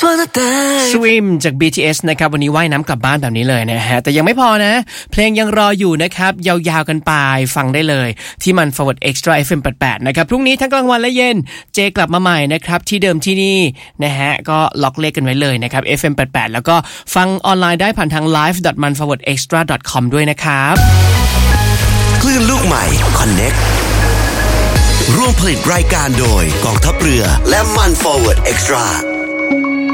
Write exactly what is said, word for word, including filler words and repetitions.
Swim จาก บี ที เอส นะครับวันนี้ว่ายน้ำกลับบ้านแบบนี้เลยนะฮะแต่ยังไม่พอนะเพลงยังรออยู่นะครับยาวๆกันไปฟังได้เลยที่มัน Forward Extra เอฟ เอ็ม แปดสิบแปดนะครับพรุ่งนี้ทั้งกลางวันและเย็นเจกลับมาใหม่นะครับที่เดิมที่นี่นะฮะก็ล็อกเลขกันไว้เลยนะครับ เอฟ เอ็ม แปดสิบแปดแล้วก็ฟังออนไลน์ได้ผ่านทาง ไลฟ์ ดอท มัน ฟอร์เวิร์ด เอ็กซ์ตร้า ดอท คอม ด้วยนะครับคลื่นลูกใหม่ Connect ร่วมผลิตรายการโดยกองทัพเรือและมัน Forward Extra